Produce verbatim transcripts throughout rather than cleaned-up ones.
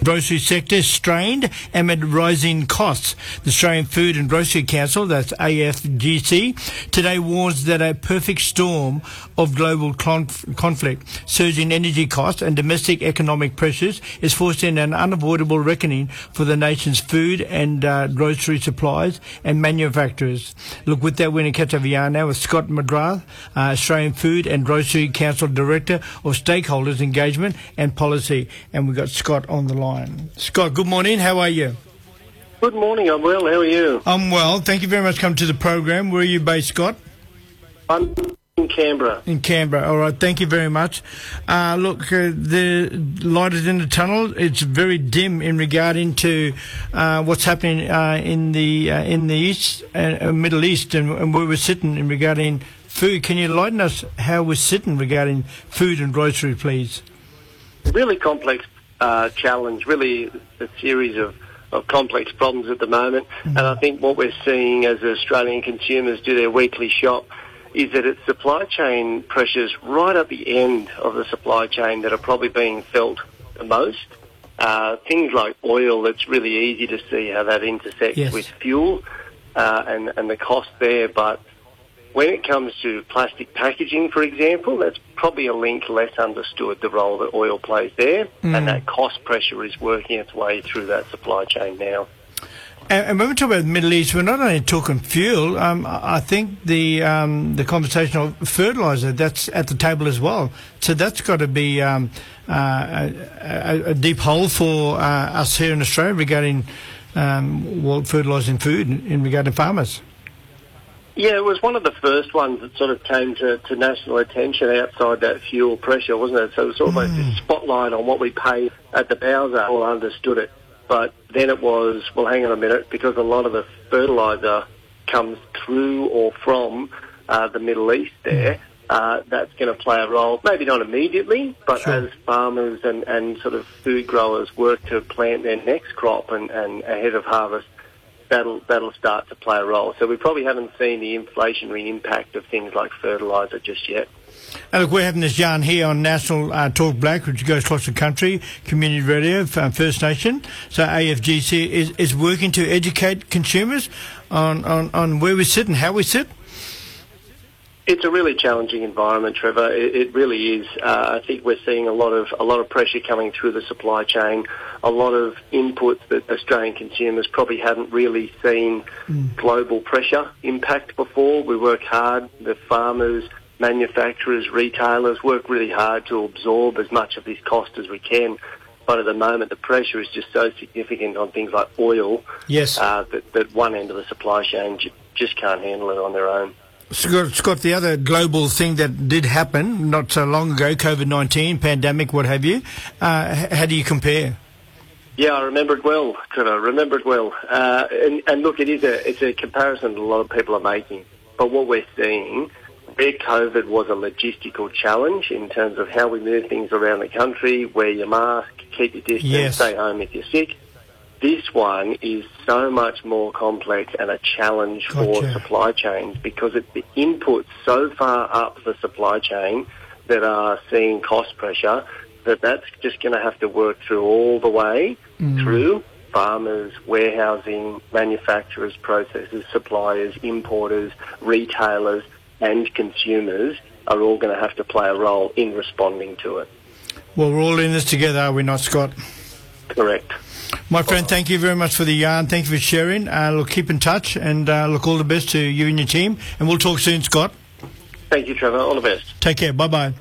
Grocery sector strained amid rising costs. The Australian Food and Grocery Council, that's A F G C, today warns that a perfect storm of global conf- conflict, surging energy costs and domestic economic pressures is forcing an unavoidable reckoning for the nation's food and uh, grocery suppliers and manufacturers. Look, with that, we're going to catch up yarn now with Scott McGrath, uh, Australian Food and Grocery Council Director of Stakeholders Engagement and Policy. And we've got Scott on the line. Scott, good morning. How are you? Good morning. I'm well. How are you? I'm well. Thank you very much for coming to the program. Where are you based, Scott? I'm in Canberra. In Canberra. All right. Thank you very much. Uh, look, uh, the light is in the tunnel. It's very dim in regarding to uh, what's happening uh, in the uh, in the East, uh, Middle East, and, and where we're sitting in regarding food. Can you enlighten us how we're sitting regarding food and grocery, please? Really complex uh, challenge. Really a series of of complex problems at the moment. Mm-hmm. And I think what we're seeing as Australian consumers do their weekly shop is that it's supply chain pressures right at the end of the supply chain that are probably being felt the most. Uh, things like oil, it's really easy to see how that intersects yes. with fuel uh, and, and the cost there. But when it comes to plastic packaging, for example, that's probably a link less understood, the role that oil plays there, mm. and that cost pressure is working its way through that supply chain now. And, and when we talk about the Middle East, we're not only talking fuel. Um, I think the um, the conversation of fertiliser, that's at the table as well. So that's got to be um, uh, a, a deep hole for uh, us here in Australia regarding um, well, fertilising food in, in regarding farmers. Yeah, it was one of the first ones that sort of came to, to national attention outside that fuel pressure, wasn't it? So it was sort of like this spotlight on what we pay at the bowser. All understood it. But then it was, well, hang on a minute, because a lot of the fertiliser comes through or from uh, the Middle East there, uh, that's going to play a role, maybe not immediately, but sure. as farmers and, and sort of food growers work to plant their next crop and, and ahead of harvest, That'll, that'll start to play a role. So we probably haven't seen the inflationary impact of things like fertiliser just yet. And look, we're having this yarn here on National uh, Talk Black, which goes across the country, community radio, um, First Nation. So A F G C is, is working to educate consumers on, on, on where we sit and how we sit. It's a really challenging environment, Trevor. It, it really is. Uh, I think we're seeing a lot of a lot of pressure coming through the supply chain, a lot of inputs that Australian consumers probably haven't really seen mm. global pressure impact before. We work hard. The farmers, manufacturers, retailers work really hard to absorb as much of this cost as we can. But at the moment, the pressure is just so significant on things like oil yes. uh, that, that one end of the supply chain j- just can't handle it on their own. Scott, Scott, the other global thing that did happen not so long ago, COVID nineteen, pandemic, what have you, uh, how do you compare? Yeah, I remember it well, Trevor. I remember it well. Uh, and, and look, it is a, it's a comparison that a lot of people are making. But what we're seeing, where COVID was a logistical challenge in terms of how we move things around the country, wear your mask, keep your distance, yes. stay home if you're sick. This one is so much more complex and a challenge gotcha. for supply chains because it the inputs so far up the supply chain that are seeing cost pressure that that's just going to have to work through all the way mm. through farmers, warehousing, manufacturers, processors, suppliers, importers, retailers and consumers are all going to have to play a role in responding to it. Well, we're all in this together, are we not, Scott? Correct. My friend, thank you very much for the yarn. Thank you for sharing. Uh, look, keep in touch and uh, look, all the best to you and your team. And we'll talk soon, Scott. Thank you, Trevor. All the best. Take care. Bye-bye.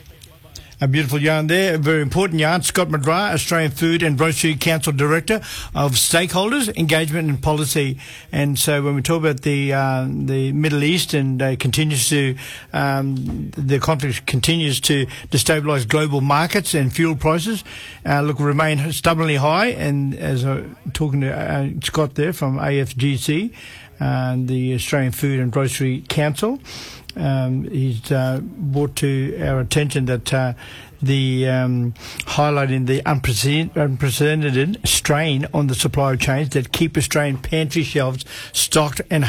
A beautiful yarn there, a very important yarn. Scott McGrath, Australian Food and Grocery Council Director of Stakeholders, Engagement and Policy. And so when we talk about the uh, the Middle East and uh, continues to, um, the conflict continues to destabilise global markets and fuel prices, uh, look, remain stubbornly high. And as I'm talking to uh, Scott there from A F G C, uh, the Australian Food and Grocery Council, Um, he's uh, brought to our attention that uh, the um, highlighting the unprecedented, unprecedented strain on the supply chains that keep Australian pantry shelves stocked and